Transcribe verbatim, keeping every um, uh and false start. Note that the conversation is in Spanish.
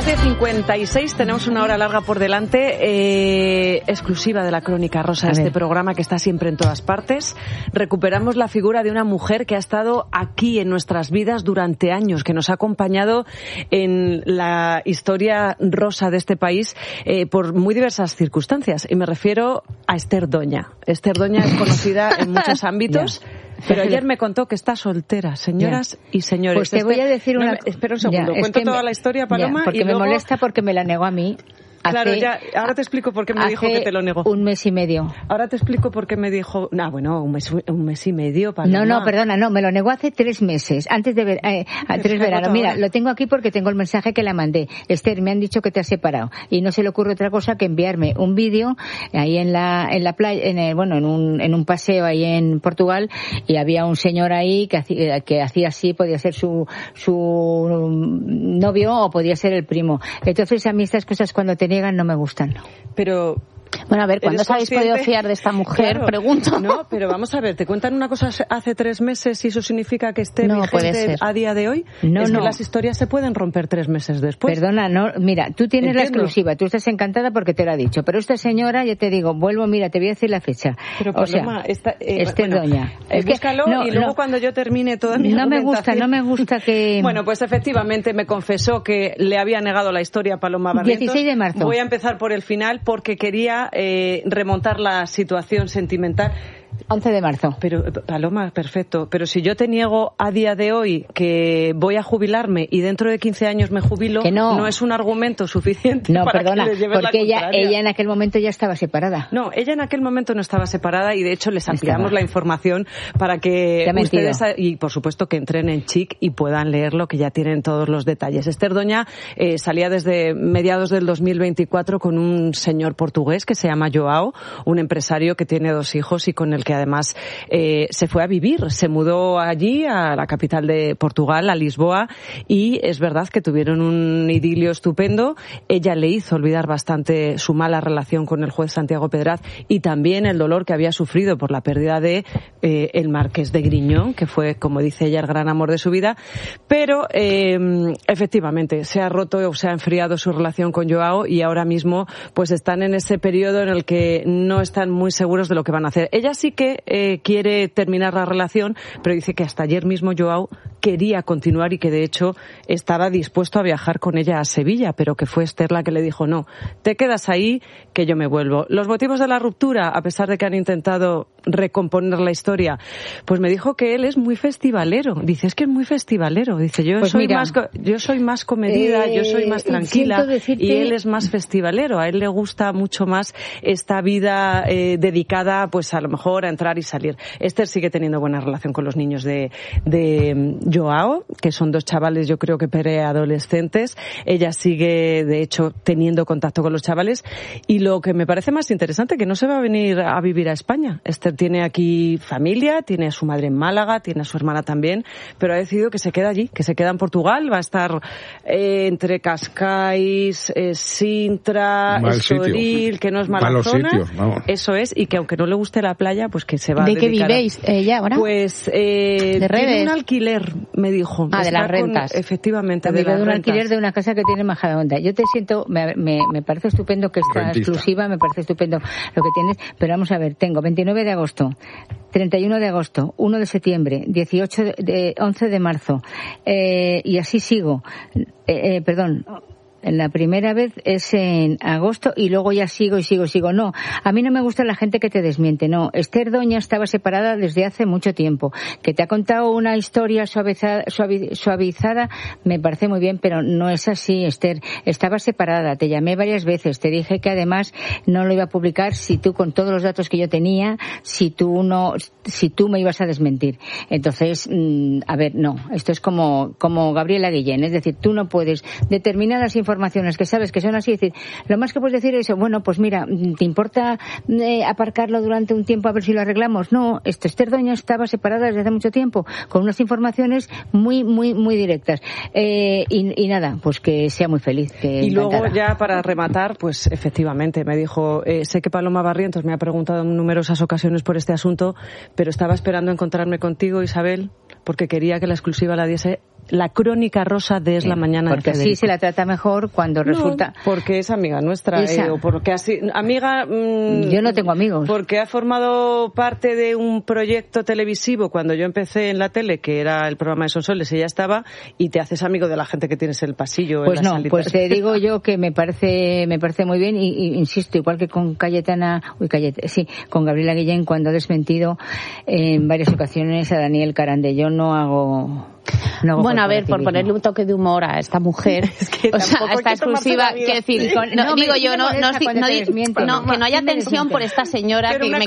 Las diez cincuenta y seis, tenemos una hora larga por delante, eh, exclusiva de la Crónica Rosa, de este programa que está siempre en todas partes. Recuperamos la figura de una mujer que ha estado aquí en nuestras vidas durante años, que nos ha acompañado en la historia rosa de este país eh, por muy diversas circunstancias. Y me refiero a Esther Doña. Esther Doña es conocida en muchos ámbitos. Pero ayer me contó que está soltera, señoras ya. y señores. Pues te este, voy a decir una... No, espera un segundo, ya, cuento toda me... la historia, Paloma, ya, porque y me luego... molesta porque me la negó a mí. Claro, hace, ya, ahora te explico por qué me dijo que te lo negó. Un mes y medio. Ahora te explico por qué me dijo... Ah, bueno, un mes, un mes y medio, Paloma. No, no, perdona, no, me lo negó hace tres meses, antes de ver, eh, a tres veranos. Mira, lo tengo aquí porque tengo el mensaje que la mandé. Esther, me han dicho que te has separado. Y no se le ocurre otra cosa que enviarme un vídeo ahí en la en la playa, en el, bueno, en un, en un paseo ahí en Portugal, y había un señor ahí que hacía, que hacía así, podía ser su, su novio o podía ser el primo. Entonces a mí estas cosas cuando te niegan no me gustan. Pero... Bueno, a ver, ¿cuándo os habéis podido fiar de esta mujer? Claro, pregunto. No, pero vamos a ver, te cuentan una cosa hace tres meses y eso significa que esté no, vigente a día de hoy. No, es no. que las historias se pueden romper tres meses después. Perdona, no, mira, tú tienes Entiendo. la exclusiva, tú estás encantada porque te lo ha dicho, pero esta señora, ya te digo, vuelvo, mira, te voy a decir la fecha. Pero, o sea, Paloma, esta, eh, Esther bueno, Doña. Eh, es que, búscalo no, y luego no, cuando yo termine toda mi No me gusta, argumentación... no me gusta que... Bueno, pues efectivamente me confesó que le había negado la historia a Paloma Barrientos. dieciséis de marzo. Voy a empezar por el final porque quería eh, remontar la situación sentimental. once de marzo. Pero, Paloma, perfecto. Pero si yo te niego a día de hoy que voy a jubilarme y dentro de quince años me jubilo, que no. no es un argumento suficiente no, para perdona, que le lleves porque la ella, contraria. ella en aquel momento ya estaba separada. No, ella en aquel momento no estaba separada y de hecho les ampliamos estaba. la información para que ustedes, y por supuesto que entren en Chic y puedan leerlo, que ya tienen todos los detalles. Esther Doña eh, salía desde mediados del dos mil veinticuatro con un señor portugués que se llama Joao, un empresario que tiene dos hijos y con el que además eh, se fue a vivir, se mudó allí a la capital de Portugal, a Lisboa, y es verdad que tuvieron un idilio estupendo. Ella le hizo olvidar bastante su mala relación con el juez Santiago Pedraz y también el dolor que había sufrido por la pérdida de eh, el Marqués de Griñón, que fue, como dice ella, el gran amor de su vida, pero eh, efectivamente se ha roto o se ha enfriado su relación con Joao y ahora mismo pues están en ese periodo en el que no están muy seguros de lo que van a hacer. Ella sí que eh, quiere terminar la relación, pero dice que hasta ayer mismo Joao quería continuar y que de hecho estaba dispuesto a viajar con ella a Sevilla, pero que fue Esther la que le dijo no, te quedas ahí que yo me vuelvo. Los motivos de la ruptura, a pesar de que han intentado recomponer la historia, pues me dijo que él es muy festivalero. Dice, es que es muy festivalero. Dice, yo pues soy mira, más yo soy más comedida, eh, yo soy más tranquila decirte... y él es más festivalero. A él le gusta mucho más esta vida eh, dedicada pues a lo mejor a entrar y salir. Esther sigue teniendo buena relación con los niños de, de Joao, que son dos chavales yo creo que preadolescentes. Ella sigue de hecho teniendo contacto con los chavales y lo que me parece más interesante que no se va a venir a vivir a España. Esther tiene aquí familia, tiene a su madre en Málaga, tiene a su hermana también, pero ha decidido que se queda allí, que se queda en Portugal, va a estar eh, entre Cascais, eh, Sintra, Estoril, que no es mala Malos zona, sitios, vamos. Eso es, y que aunque no le guste la playa, pues que se va a ¿De dedicar qué vivéis a... ella ahora? Pues eh, ¿De redes? tiene un alquiler, me dijo. Ah, de Está las rentas. Con, efectivamente, de, de las de un rentas. alquiler de una casa que tiene Majadahonda. Yo te siento, me, me, me parece estupendo que esta Rentista. exclusiva, me parece estupendo lo que tienes, pero vamos a ver, tengo veintinueve de agosto, treinta y uno de agosto, uno de septiembre, dieciocho de, de once de marzo, eh, y así sigo. Eh, eh, perdón. La primera vez es en agosto y luego ya sigo y sigo y sigo. No, a mí no me gusta la gente que te desmiente. No, Esther Doña estaba separada desde hace mucho tiempo. Que te ha contado una historia suavizada, suavizada me parece muy bien, pero no es así, Esther. Estaba separada, te llamé varias veces, te dije que además no lo iba a publicar si tú, con todos los datos que yo tenía, si tú no, si tú me ibas a desmentir. Entonces, mmm, a ver, no, esto es como, como Gabriela Guillén, es decir, tú no puedes determinadas informaciones informaciones que sabes que son así, es decir, lo más que puedes decir es, bueno, pues mira, ¿te importa eh, aparcarlo durante un tiempo a ver si lo arreglamos? No, esto, Esther Doña estaba separada desde hace mucho tiempo, con unas informaciones muy, muy, muy directas. Eh, y, y nada, pues que sea muy feliz. Que y encantada. Luego ya para rematar, pues efectivamente me dijo, eh, sé que Paloma Barrientos me ha preguntado en numerosas ocasiones por este asunto, pero estaba esperando encontrarme contigo, Isabel, porque quería que la exclusiva la diese la crónica rosa de Es la Mañana de Federico. Porque así se la trata mejor cuando resulta... No, porque es amiga nuestra, eh, o porque así... Amiga... Mmm, yo no tengo amigos. Porque ha formado parte de un proyecto televisivo cuando yo empecé en la tele, que era el programa de Sonsoles, ella estaba, y te haces amigo de la gente que tienes en el pasillo. Pues en no, pues te digo yo que me parece me parece muy bien, y, y insisto, igual que con Cayetana... Uy, Cayetana, sí, con Gabriela Guillén, cuando ha desmentido en varias ocasiones a Daniel Carande. Yo no hago... No bueno, a ver, por ponerle un toque de humor a esta mujer, es que o sea, a esta exclusiva, quiero decir, con, no, no, digo yo, no, no, no, no, que no haya tensión por esta señora que me